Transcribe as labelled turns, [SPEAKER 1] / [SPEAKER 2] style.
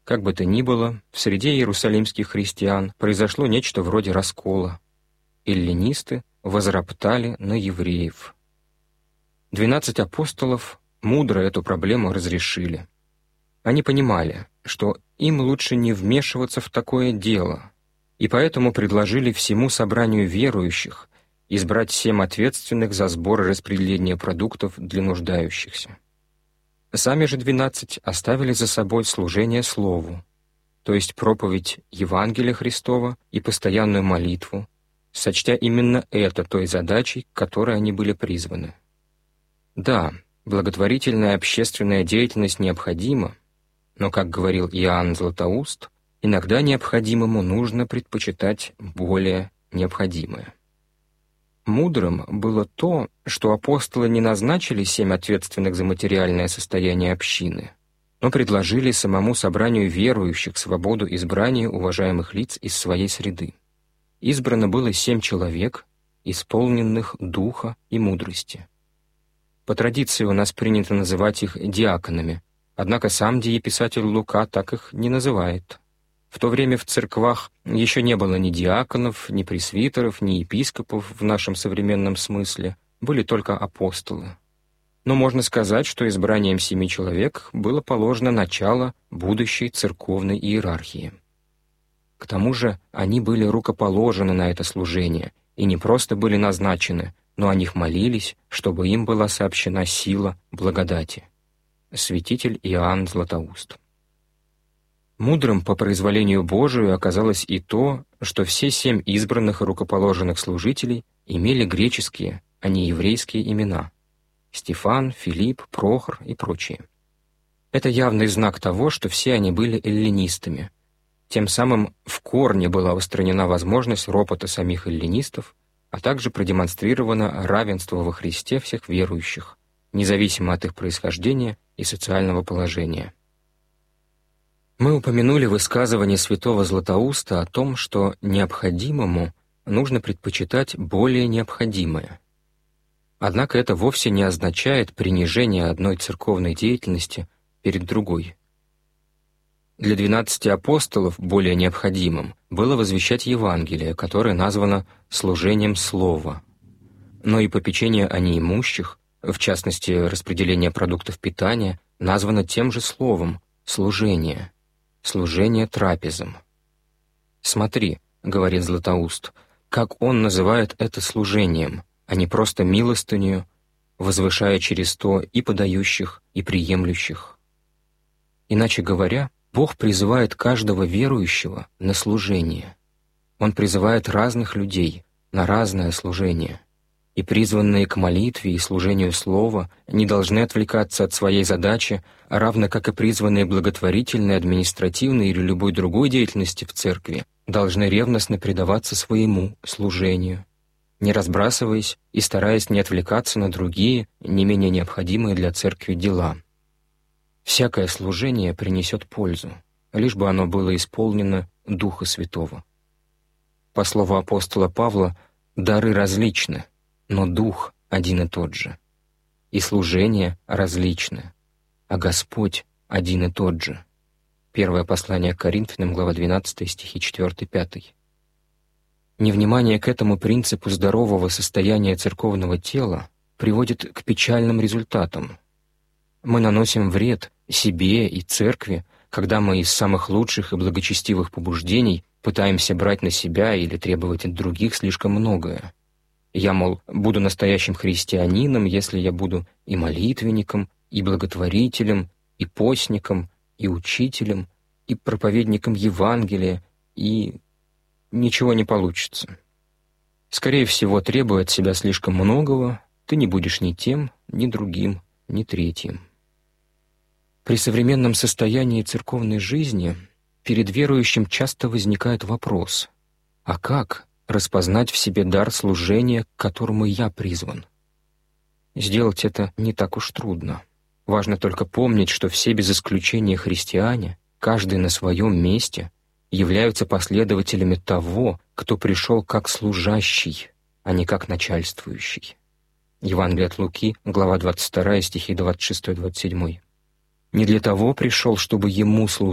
[SPEAKER 1] Как бы то ни было, в среде иерусалимских христиан произошло нечто вроде раскола. Эллинисты возроптали на евреев. 12 апостолов мудро эту проблему разрешили. Они понимали, что им лучше не вмешиваться в такое дело, и поэтому предложили всему собранию верующих избрать 7 ответственных за сбор и распределение продуктов для нуждающихся. Сами же 12 оставили за собой служение Слову, то есть проповедь Евангелия Христова и постоянную молитву, сочтя именно это той задачей, к которой они были призваны. Да, благотворительная общественная деятельность необходима, но, как говорил Иоанн Златоуст, иногда необходимому нужно предпочитать более необходимое. Мудрым было то, что апостолы не назначили 7 ответственных за материальное состояние общины, но предложили самому собранию верующих свободу избрания уважаемых лиц из своей среды. Избрано было 7 человек, исполненных духа и мудрости. По традиции у нас принято называть их диаконами, однако сам дееписатель Лука так их не называет. В то время в церквах еще не было ни диаконов, ни пресвитеров, ни епископов в нашем современном смысле, были только апостолы. Но можно сказать, что избранием 7 человек было положено начало будущей церковной иерархии. К тому же они были рукоположены на это служение и не просто были назначены, но о них молились, чтобы им была сообщена сила благодати. Святитель Иоанн Златоуст. Мудрым по произволению Божию оказалось и то, что все 7 избранных и рукоположенных служителей имели греческие, а не еврейские имена — Стефан, Филипп, Прохор и прочие. Это явный знак того, что все они были эллинистами. Тем самым в корне была устранена возможность ропота самих эллинистов, а также продемонстрировано равенство во Христе всех верующих, независимо от их происхождения и социального положения. Мы упомянули высказывание святого Златоуста о том, что необходимому нужно предпочитать более необходимое. Однако это вовсе не означает принижение одной церковной деятельности перед другой. Для 12 апостолов более необходимым было возвещать Евангелие, которое названо служением Слова. Но и попечение о неимущих, в частности, распределение продуктов питания, названо тем же словом — служение трапезам. «Смотри, — говорит Златоуст, — как он называет это служением, а не просто милостынью, возвышая через то и подающих, и приемлющих. Иначе говоря, Бог призывает каждого верующего на служение. Он призывает разных людей на разное служение, и призванные к молитве и служению Слова не должны отвлекаться от своей задачи, равно как и призванные благотворительной, административной или любой другой деятельности в церкви, должны ревностно предаваться своему служению, не разбрасываясь и стараясь не отвлекаться на другие, не менее необходимые для церкви дела. Всякое служение принесет пользу, лишь бы оно было исполнено Духа Святого. По слову апостола Павла, дары различны, но Дух один и тот же, и служения различны, а Господь один и тот же. Первое послание к Коринфянам, глава 12, стихи 4-5. Невнимание к этому принципу здорового состояния церковного тела приводит к печальным результатам. Мы наносим вред себе и церкви, когда мы из самых лучших и благочестивых побуждений пытаемся брать на себя или требовать от других слишком многое. Я, мол, буду настоящим христианином, если я буду и молитвенником, и благотворителем, и постником, и учителем, и проповедником Евангелия, и ничего не получится. Скорее всего, требуя от себя слишком многого, ты не будешь ни тем, ни другим, ни третьим. При современном состоянии церковной жизни перед верующим часто возникает вопрос: а как распознать в себе дар служения, к которому я призван? Сделать это не так уж трудно. Важно только помнить, что все без исключения христиане, каждый на своем месте, являются последователями того, кто пришел как служащий, а не как начальствующий. Евангелие от Луки, глава 22, стихи 26-27. Не для того пришел, чтобы ему служить,